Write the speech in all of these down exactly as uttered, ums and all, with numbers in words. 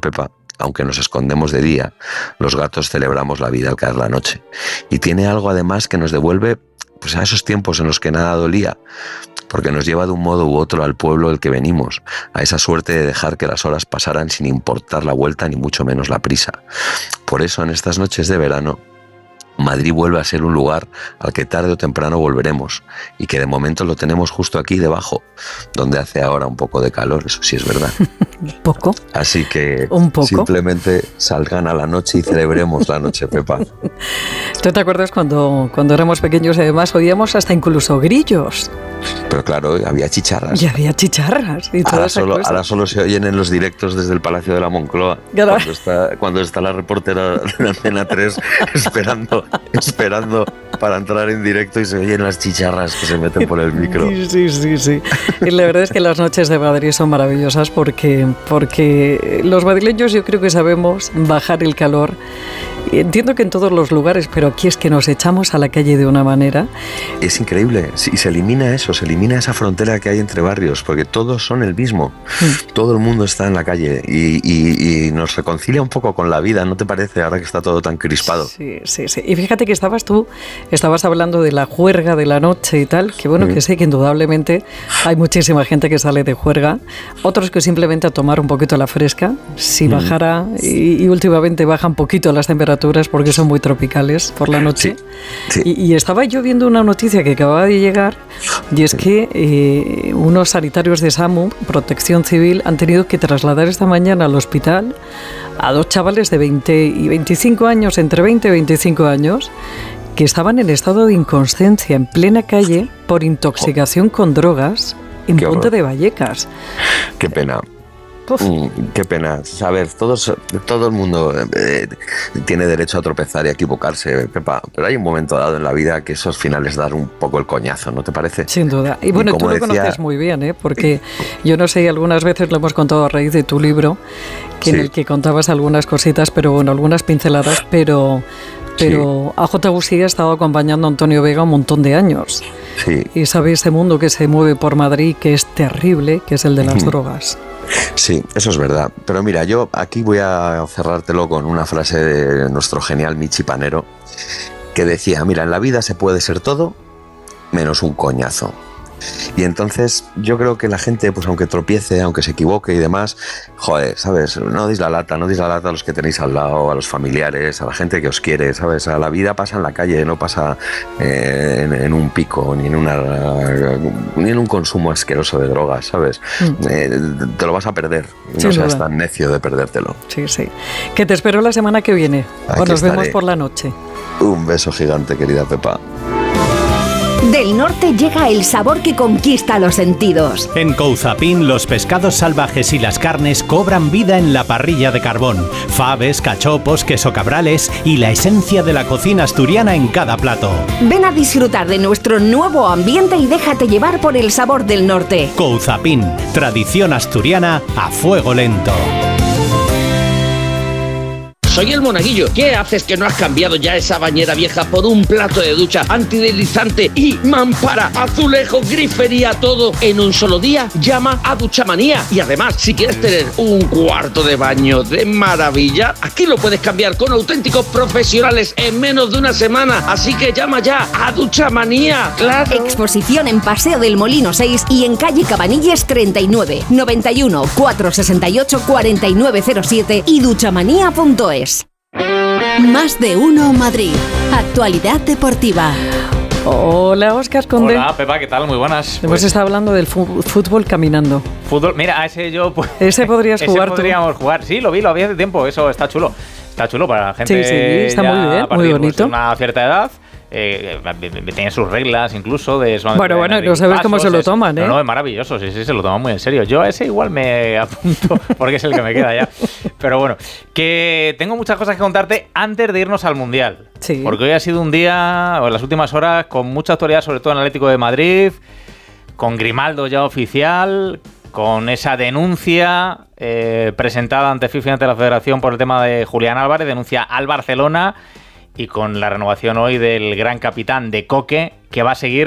Pepa, aunque nos escondemos de día, los gatos celebramos la vida al caer la noche. Y tiene algo además que nos devuelve pues, a esos tiempos en los que nada dolía, porque nos lleva de un modo u otro al pueblo del que venimos, a esa suerte de dejar que las horas pasaran sin importar la vuelta ni mucho menos la prisa. Por eso en estas noches de verano, Madrid vuelve a ser un lugar al que tarde o temprano volveremos y que de momento lo tenemos justo aquí debajo, donde hace ahora un poco de calor, eso sí es verdad. ¿Un poco? Así que ¿Un poco? Simplemente salgan a la noche y celebremos la noche, Pepa. ¿Tú te acuerdas cuando, cuando éramos pequeños y además oíamos hasta incluso grillos? Pero claro, había chicharras. Y había chicharras y toda ahora, esa solo, cosa. ahora solo se oyen en los directos desde el Palacio de la Moncloa, Claro. cuando está, cuando está la reportera de la Antena tres esperando, esperando para entrar en directo y se oyen las chicharras que se meten por el micro. Sí, sí, sí. Y la verdad es que las noches de Madrid son maravillosas porque, porque los madrileños yo creo que sabemos bajar el calor. Entiendo que en todos los lugares, pero aquí es que nos echamos a la calle de una manera. Es increíble, y se elimina eso, se elimina esa frontera que hay entre barrios, porque todos son el mismo, mm. todo el mundo está en la calle y, y, y nos reconcilia un poco con la vida, ¿no te parece? Ahora que está todo tan crispado. Sí, sí, sí. Y fíjate que estabas tú, estabas hablando de la juerga de la noche y tal, que bueno, mm. que sé que indudablemente hay muchísima gente que sale de juerga, otros que simplemente a tomar un poquito la fresca, si mm. bajara, y, y últimamente bajan un poquito las temperaturas porque son muy tropicales por la noche. Sí, sí. Y, y estaba yo viendo una noticia que acababa de llegar y es que eh, unos sanitarios de SAMU, Protección Civil, han tenido que trasladar esta mañana al hospital a dos chavales de veinte y veinticinco años, entre veinte y veinticinco años, que estaban en estado de inconsciencia en plena calle por intoxicación con drogas en Qué Ponte horror. de Vallecas. Qué pena. Mm, qué pena. A ver, todos, todo el mundo eh, tiene derecho a tropezar y a equivocarse, Pepa, pero hay un momento dado en la vida que esos finales dan un poco el coñazo, ¿no te parece? Sin duda. Y bueno, y tú lo decía... conoces muy bien, ¿eh? Porque yo no sé, algunas veces lo hemos contado a raíz de tu libro, que sí. en el que contabas algunas cositas, pero bueno, algunas pinceladas, pero... Pero sí. A J. Agustí ha estado acompañando a Antonio Vega un montón de años. Sí. Y sabe ese mundo que se mueve por Madrid, que es terrible, que es el de las mm. drogas. Sí, eso es verdad. Pero mira, yo aquí voy a cerrártelo con una frase de nuestro genial Michi Panero, que decía, mira, en la vida se puede ser todo menos un coñazo. Y entonces yo creo que la gente, pues aunque tropiece, aunque se equivoque y demás, joder, ¿sabes? No deis la lata, no deis la lata a los que tenéis al lado, a los familiares, a la gente que os quiere, ¿sabes? A la vida pasa en la calle, no pasa eh, en, en un pico, ni en una ni en un consumo asqueroso de drogas, ¿sabes? Mm. Eh, te lo vas a perder, no sí, seas tan necio de perdértelo. Sí, sí. Que te espero la semana que viene, Aquí o nos estaré. Vemos por la noche. Un beso gigante, querida Pepa. Del norte llega el sabor que conquista los sentidos. En Couzapin, los pescados salvajes y las carnes cobran vida en la parrilla de carbón. Faves, cachopos, queso cabrales y la esencia de la cocina asturiana en cada plato. Ven a disfrutar de nuestro nuevo ambiente y déjate llevar por el sabor del norte. Couzapin, tradición asturiana a fuego lento. Soy el Monaguillo. ¿Qué haces que no has cambiado ya esa bañera vieja por un plato de ducha antideslizante y mampara, azulejo, grifería, todo en un solo día? Llama a Duchamanía. Y además, si quieres tener un cuarto de baño de maravilla, aquí lo puedes cambiar con auténticos profesionales en menos de una semana. Así que llama ya a Duchamanía. ¡Claro! Exposición en Paseo del Molino seis y en calle Cabanilles treinta y nueve, noventa y uno, cuatrocientos sesenta y ocho, cuarenta y nueve cero siete y duchamanía punto es. Más de uno Madrid. Actualidad deportiva. Hola, Óscar Conde. Hola, Pepa, ¿qué tal? Muy buenas. Hemos pues, estado hablando del fútbol caminando. Fútbol, mira, a ese yo... Pues, ese podrías ese jugar podríamos tú. jugar. Sí, lo vi, lo vi hace tiempo. Eso está chulo. Está chulo para la gente. Sí, sí, está muy bien, partir, muy bonito. Pues, una cierta edad. Eh, tiene sus reglas incluso de eso. Bueno, bueno, no sabes cómo se lo toman, ¿eh? No, no, es maravilloso, sí, sí, se lo toman muy en serio. Yo a ese igual me apunto porque es el que me queda ya. Pero bueno, que tengo muchas cosas que contarte antes de irnos al Mundial. Sí. Porque hoy ha sido un día, o en las últimas horas, con mucha actualidad, sobre todo en el Atlético de Madrid, con Grimaldo ya oficial, con esa denuncia eh, presentada ante FIFA y ante la Federación por el tema de Julián Álvarez, denuncia al Barcelona, y con la renovación hoy del gran capitán de Coque, que va a seguir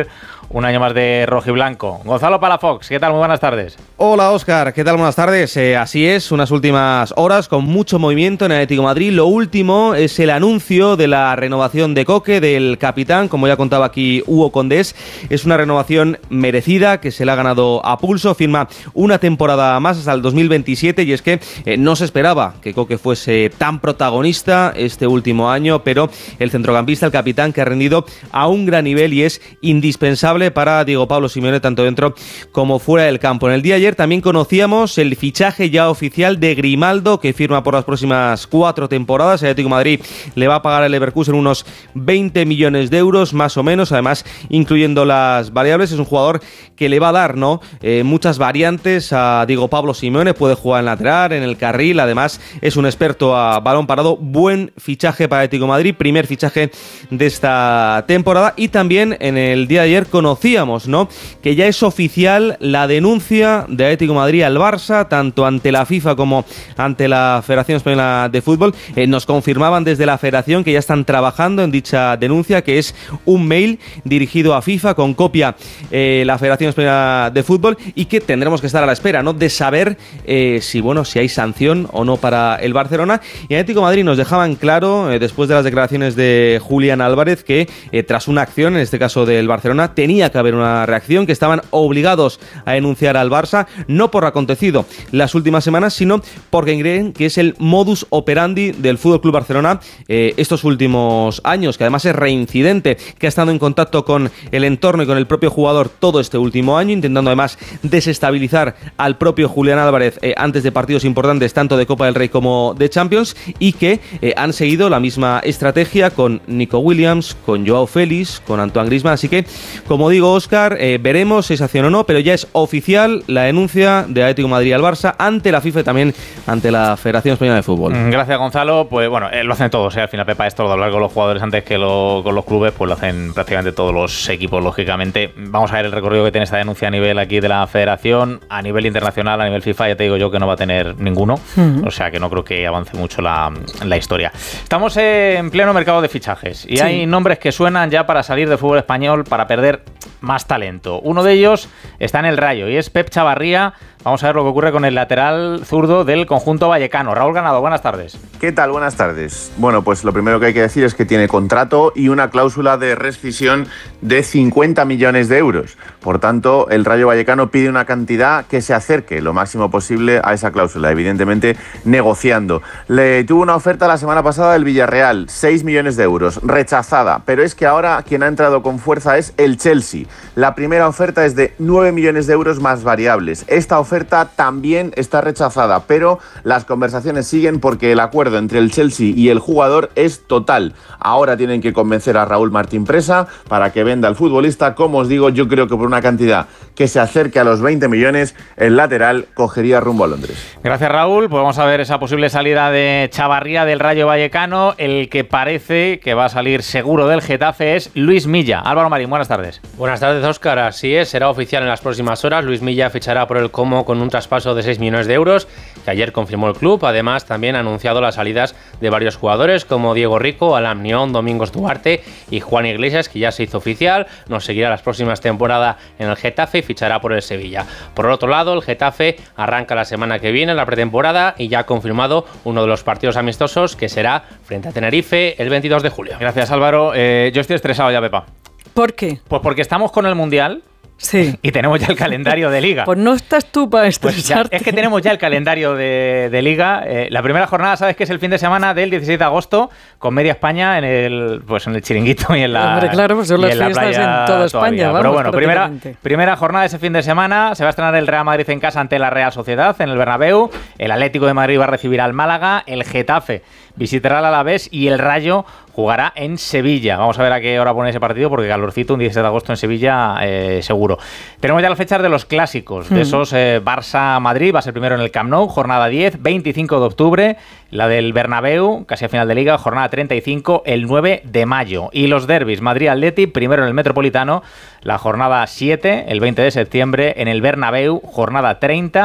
un año más de rojiblanco. Gonzalo Palafox, ¿qué tal? Muy buenas tardes. Hola Óscar, ¿qué tal? Buenas tardes. Eh, así es, unas últimas horas con mucho movimiento en el Atlético de Madrid. Lo último es el anuncio de la renovación de Coque, del capitán, como ya contaba aquí Hugo Condés. Es una renovación merecida que se le ha ganado a pulso, firma una temporada más hasta el dos mil veintisiete y es que eh, no se esperaba que Coque fuese tan protagonista este último año, pero el centrocampista, el capitán, que ha rendido a un gran nivel y es indispensable para Diego Pablo Simeone tanto dentro como fuera del campo. En el día de ayer también conocíamos el fichaje ya oficial de Grimaldo, que firma por las próximas cuatro temporadas. El Atlético de Madrid le va a pagar al Leverkusen unos veinte millones de euros más o menos, además incluyendo las variables. Es un jugador que le va a dar ¿no? eh, muchas variantes a Diego Pablo Simeone, puede jugar en lateral, en el carril, además es un experto a balón parado. Buen fichaje para Atlético de Madrid, primer fichaje de esta temporada. Y también en el día de ayer conocíamos ¿no? que ya es oficial la denuncia de Atlético de Madrid al Barça, tanto ante la FIFA como ante la Federación Española de Fútbol. Eh, nos confirmaban desde la Federación que ya están trabajando en dicha denuncia, que es un mail dirigido a FIFA con copia eh, la Federación Española de Fútbol, y que tendremos que estar a la espera ¿no? de saber eh, si bueno si hay sanción o no para el Barcelona. Y Atlético de Madrid nos dejaban claro eh, después de las declaraciones de Julián Álvarez que eh, tras una acción, en este caso del Barcelona, tenía que haber una reacción, que estaban obligados a denunciar al Barça, no por lo acontecido las últimas semanas, sino porque creen que es el modus operandi del F C Barcelona eh, estos últimos años, que además es reincidente, que ha estado en contacto con el entorno y con el propio jugador todo este último año, intentando además desestabilizar al propio Julián Álvarez eh, antes de partidos importantes tanto de Copa del Rey como de Champions, y que eh, han seguido la misma estrategia con Nico Williams, con Joao Félix, con Antoine Griezmann. Así que, como digo, Óscar, eh, veremos si es acción o no, pero ya es oficial la denuncia de Atlético de Madrid al Barça ante la FIFA y también ante la Federación Española de Fútbol. Gracias, Gonzalo. Pues bueno, eh, lo hacen todos, ¿eh? Al final, Pepa, esto de hablar con los jugadores antes que lo, con los clubes, pues lo hacen prácticamente todos los equipos, lógicamente. Vamos a ver el recorrido que tiene esta denuncia a nivel aquí de la Federación, a nivel internacional, a nivel FIFA, ya te digo yo que no va a tener ninguno, uh-huh. O sea que no creo que avance mucho la, la historia. Estamos en pleno mercado de fichajes y sí. Hay nombres que suenan ya para salir del fútbol español, para perder más talento. Uno de ellos está en el Rayo y es Pep Chavarría. Vamos a ver lo que ocurre con el lateral zurdo del conjunto vallecano. Raúl Ganado, buenas tardes. ¿Qué tal? Buenas tardes. Bueno, pues lo primero que hay que decir es que tiene contrato y una cláusula de rescisión de cincuenta millones de euros. Por tanto, el Rayo Vallecano pide una cantidad que se acerque lo máximo posible a esa cláusula, evidentemente negociando. Le tuvo una oferta la semana pasada del Villarreal, seis millones de euros, rechazada. Pero es que ahora quien ha entrado con fuerza es el Chelsea. La primera oferta es de nueve millones de euros más variables. Esta oferta también está rechazada, pero las conversaciones siguen porque el acuerdo entre el Chelsea y el jugador es total. Ahora tienen que convencer a Raúl Martín Presa para que venda al futbolista. Como os digo, yo creo que por una cantidad que se acerque a los veinte millones, el lateral cogería rumbo a Londres. Gracias, Raúl. Pues vamos a ver esa posible salida de Chavarría del Rayo Vallecano. El que parece que va a salir seguro del Getafe es Luis Milla. Álvaro Marín, buenas tardes. Buenas tardes, Óscar. Así es, será oficial en las próximas horas. Luis Milla fichará por el Como con un traspaso de seis millones de euros, que ayer confirmó el club. Además, también ha anunciado las salidas de varios jugadores como Diego Rico, Alam Nión, Domingos Duarte y Juan Iglesias, que ya se hizo oficial. Nos seguirá las próximas temporadas en el Getafe y fichará por el Sevilla. Por otro lado, el Getafe arranca la semana que viene la pretemporada y ya ha confirmado uno de los partidos amistosos, que será frente a Tenerife el veintidós de julio. Gracias, Álvaro. Eh, yo estoy estresado ya, Pepa. ¿Por qué? Pues porque estamos con el Mundial. Sí. Y tenemos ya el calendario de Liga. Pues no estás tú para estresarte. Pues ya, es que tenemos ya el calendario de, de Liga. Eh, la primera jornada, sabes que es el fin de semana del dieciséis de agosto, con media España en el pues en el Chiringuito y en la Hombre, claro, pues son las fiestas en toda España. Vamos, pero bueno, primera, primera jornada ese fin de semana. Se va a estrenar el Real Madrid en casa ante la Real Sociedad en el Bernabéu. El Atlético de Madrid va a recibir al Málaga. El Getafe visitará al Alavés y el Rayo jugará en Sevilla. Vamos a ver a qué hora pone ese partido, porque calorcito un dieciséis de agosto en Sevilla, eh, seguro. Tenemos ya las fechas de los clásicos, de esos eh, Barça-Madrid, va a ser primero en el Camp Nou, jornada diez, veinticinco de octubre, la del Bernabéu, casi a final de Liga, jornada treinta y cinco, el nueve de mayo. Y los derbis, Madrid-Atleti, primero en el Metropolitano, la jornada siete, el veinte de septiembre, en el Bernabéu, jornada treinta,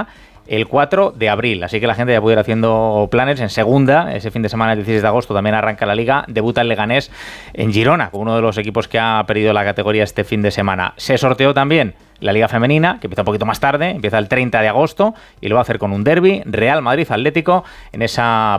el cuatro de abril, así que la gente ya puede ir haciendo planes en segunda. Ese fin de semana, el dieciséis de agosto, también arranca la Liga, debuta el Leganés en Girona, con uno de los equipos que ha perdido la categoría este fin de semana. Se sorteó también la Liga Femenina, que empieza un poquito más tarde, empieza el treinta de agosto, y lo va a hacer con un derbi, Real Madrid Atlético, en esa